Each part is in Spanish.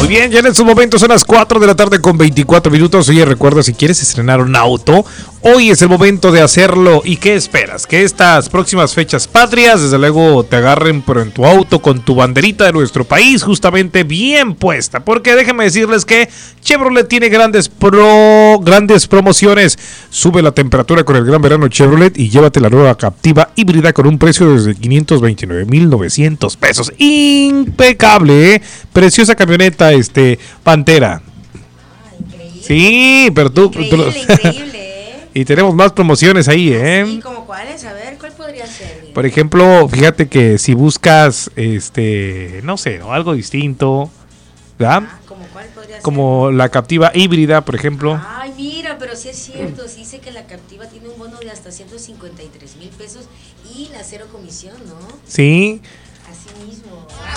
Muy bien, ya en estos momentos son las 4 de la tarde con 24 minutos. Oye, recuerda, si quieres estrenar un auto, hoy es el momento de hacerlo. ¿Y qué esperas? Que estas próximas fechas patrias, desde luego, te agarren pero en tu auto con tu banderita de nuestro país justamente bien puesta. Porque déjenme decirles que Chevrolet tiene grandes promociones. Sube la temperatura con el Gran Verano Chevrolet y llévate la nueva Captiva híbrida con un precio desde 529,900 pesos. Impecable, ¿eh? Preciosa camioneta, Pantera. Increíble. Sí, pero tú... Increíble. Y tenemos más promociones ahí, ¿eh? Sí, ¿como cuáles? A ver, ¿cuál podría ser? Por ejemplo, fíjate que si buscas, no sé, ¿no? Algo distinto, ¿verdad? ¿Cómo cuál podría ser? Como la Captiva híbrida, por ejemplo. Ay, mira, pero sí es cierto. Sí dice que la Captiva tiene un bono de hasta 153,000 pesos y la cero comisión, ¿no? Sí. Así mismo.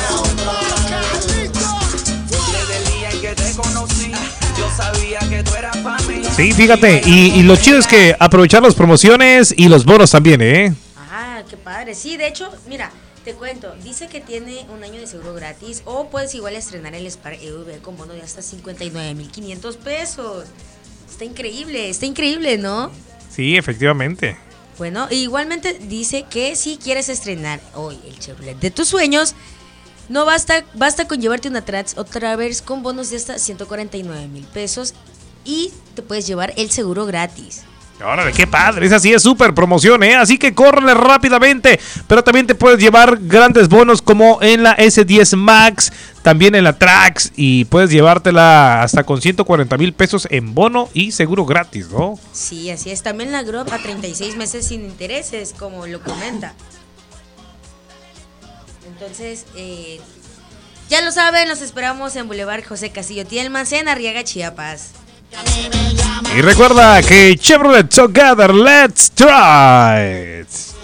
Sí, fíjate, y lo chido es que aprovechar las promociones y los bonos también, ¿eh? Ah, qué padre. Sí, de hecho, mira, te cuento, dice que tiene un año de seguro gratis o puedes igual estrenar el Spark EV con bono de hasta 59,500 pesos. Está increíble, ¿no? Sí, efectivamente. Bueno, igualmente dice que si quieres estrenar hoy el Chevrolet de tus sueños, no basta con llevarte una Traverse con bonos de hasta 149,000 pesos y te puedes llevar el seguro gratis. Órale, qué padre, esa sí es súper promoción, ¿eh? Así que córrele rápidamente, pero también te puedes llevar grandes bonos como en la S10 Max, también en la Trax, y puedes llevártela hasta con 140,000 pesos en bono y seguro gratis, ¿no? Sí, así es. También la Grove a 36 meses sin intereses, como lo comenta. Entonces, ya lo saben, los esperamos en Boulevard José Castillo Tielmas, en Arriaga, Chiapas. Y recuerda que Chevrolet Together, let's try it.